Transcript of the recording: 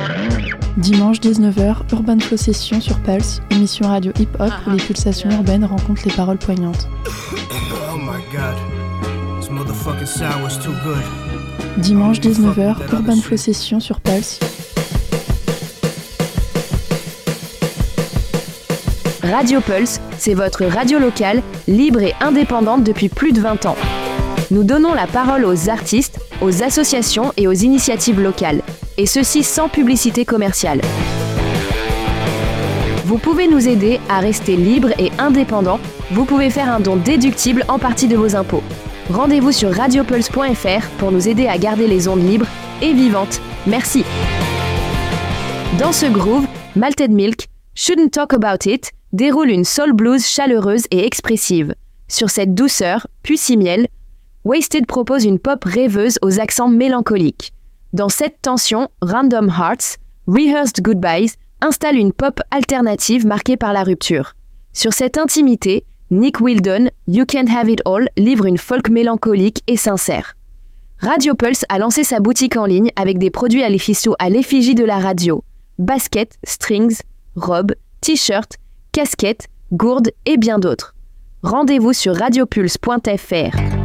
Dimanche 19h, Urban Flow Session sur Pulse, émission radio hip-hop où les pulsations urbaines rencontrent les paroles poignantes. Oh my god, this motherfucking sour's too good. Dimanche 19h, Urban Flow Session sur Pulse. Radio Pulse, c'est votre radio locale, libre et indépendante depuis plus de 20 ans. Nous donnons la parole aux artistes, aux associations et aux initiatives locales, et ceci sans publicité commerciale. Vous pouvez nous aider à rester libre et indépendant. Vous pouvez faire un don déductible en partie de vos impôts. Rendez-vous sur radiopulse.fr pour nous aider à garder les ondes libres et vivantes. Merci. Dans ce groove, Malted Milk, Shouldn't Talk About It, déroule une soul blues chaleureuse et expressive. Sur cette douceur, pucie-miel, Wasted propose une pop rêveuse aux accents mélancoliques. Dans cette tension, Random Hearts, Rehearsed Goodbyes, installe une pop alternative marquée par la rupture. Sur cette intimité, Nick Wildon, You Can't Have It All, livre une folk mélancolique et sincère. Radio Pulse a lancé sa boutique en ligne avec des produits à l'effigie de la radio. Baskets, strings, robes, t-shirts, casquettes, gourdes et bien d'autres. Rendez-vous sur radiopulse.fr.